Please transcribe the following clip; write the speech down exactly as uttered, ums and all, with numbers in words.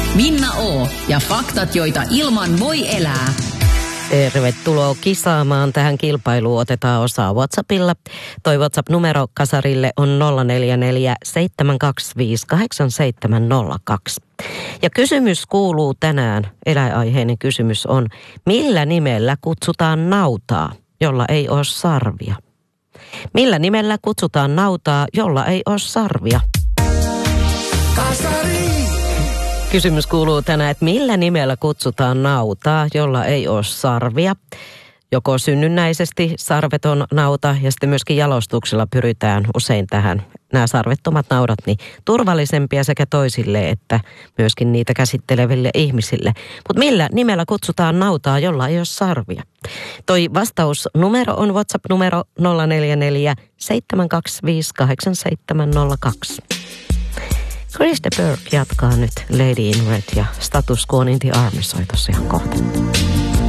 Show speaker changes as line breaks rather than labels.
Minna O. ja faktat, joita ilman voi elää.
Tervetuloa kisaamaan tähän kilpailuun. Otetaan osaa WhatsAppilla. Toi WhatsApp-numero kasarille on nolla neljä neljä seitsemän kaksi viisi kahdeksan seitsemän nolla kaksi. Ja kysymys kuuluu tänään, eläinaiheinen kysymys on, millä nimellä kutsutaan nautaa, jolla ei ole sarvia? Millä nimellä kutsutaan nautaa, jolla ei ole sarvia? Kasari! Kysymys kuuluu tänään, että millä nimellä kutsutaan nautaa, jolla ei ole sarvia? Joko synnynnäisesti sarveton nauta ja sitten myöskin jalostuksella pyritään usein tähän nämä sarvettomat naudat niin turvallisempia sekä toisille että myöskin niitä käsitteleville ihmisille. Mutta millä nimellä kutsutaan nautaa, jolla ei ole sarvia? Toi vastausnumero on WhatsApp-numero nolla neljä neljä seitsemän kaksi viisi kahdeksan seitsemän nolla kaksi. Chris de Burgh jatkaa nyt Lady in Red ja Status Quo in the Army soi tossa ihan kohta.